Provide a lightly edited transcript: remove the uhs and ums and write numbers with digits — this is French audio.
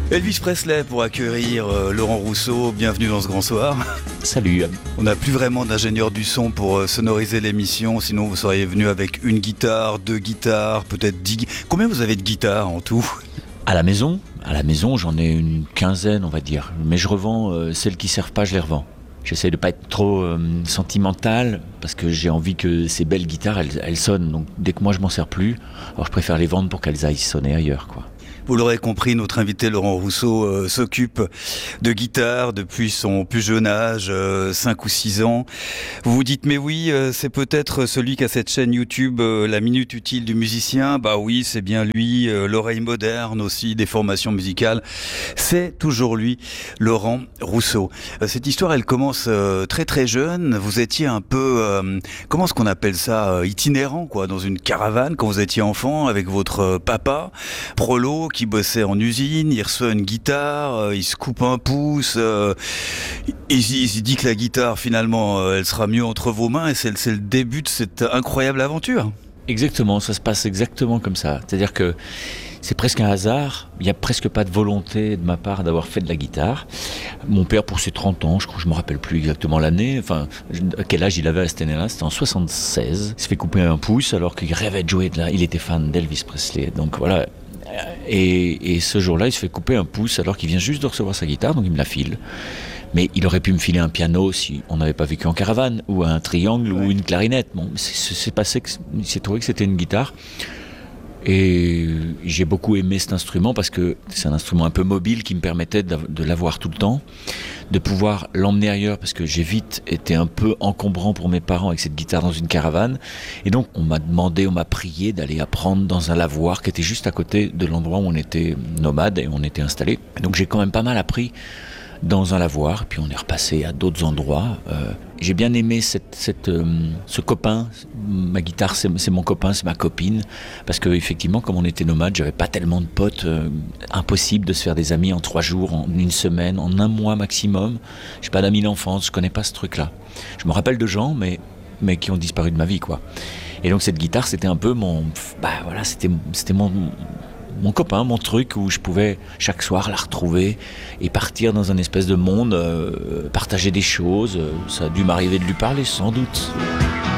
Elvis Presley pour accueillir Laurent Rousseau, bienvenue dans ce grand soir. Salut. On n'a plus vraiment d'ingénieur du son pour sonoriser l'émission, sinon vous seriez venu avec une guitare, 2 guitares, peut-être 10... Combien vous avez de guitares en tout ? À la maison, j'en ai une quinzaine, on va dire. Mais je revends celles qui ne servent pas, je les revends. J'essaie de ne pas être trop sentimental, parce que j'ai envie que ces belles guitares, elles sonnent. Donc dès que moi je m'en sers plus, alors je préfère les vendre pour qu'elles aillent sonner ailleurs, quoi. Vous l'aurez compris, notre invité Laurent Rousseau s'occupe de guitare depuis son plus jeune âge, 5 ou 6 ans. Vous vous dites, mais oui, c'est peut-être celui qui a cette chaîne YouTube, La Minute Utile du Musicien. Bah oui, c'est bien lui, l'oreille moderne aussi, des formations musicales. C'est toujours lui, Laurent Rousseau. Cette histoire, elle commence très très jeune. Vous étiez un peu, comment est-ce qu'on appelle ça, itinérant, quoi, dans une caravane quand vous étiez enfant avec votre papa, prolo, qui bossait en usine, il reçoit une guitare, il se coupe un pouce, il se dit que la guitare finalement elle sera mieux entre vos mains et c'est le début de cette incroyable aventure. Exactement, ça se passe exactement comme ça. C'est-à-dire que c'est presque un hasard, il n'y a presque pas de volonté de ma part d'avoir fait de la guitare. Mon père, pour ses 30 ans, je crois que je ne me rappelle plus exactement l'année, enfin, à quel âge il avait à cette année-là, c'était en 76. Il se fait couper un pouce alors qu'il rêvait de jouer, il était fan d'Elvis Presley, donc voilà. Et ce jour-là, il se fait couper un pouce alors qu'il vient juste de recevoir sa guitare, donc il me la file. Mais il aurait pu me filer un piano si on n'avait pas vécu en caravane, ou un triangle, ou une clarinette. Bon, c'est passé il s'est trouvé que c'était une guitare. Et j'ai beaucoup aimé cet instrument parce que c'est un instrument un peu mobile qui me permettait de l'avoir tout le temps, de pouvoir l'emmener ailleurs parce que j'ai vite été un peu encombrant pour mes parents avec cette guitare dans une caravane. Et donc on m'a prié d'aller apprendre dans un lavoir qui était juste à côté de l'endroit où on était nomade et on était installé. Donc j'ai quand même pas mal appris dans un lavoir, puis on est repassé à d'autres endroits. J'ai bien aimé ce copain. Ma guitare, c'est mon copain, c'est ma copine, parce que effectivement, comme on était nomade, j'avais pas tellement de potes. Impossible de se faire des amis en 3 jours, en 1 semaine, en 1 mois maximum. J'ai pas d'amis d'enfance, je connais pas ce truc-là. Je me rappelle de gens, mais qui ont disparu de ma vie, quoi. Et donc cette guitare, c'était un peu c'était mon copain, mon truc où je pouvais chaque soir la retrouver et partir dans un espèce de monde, partager des choses. Ça a dû m'arriver de lui parler, sans doute.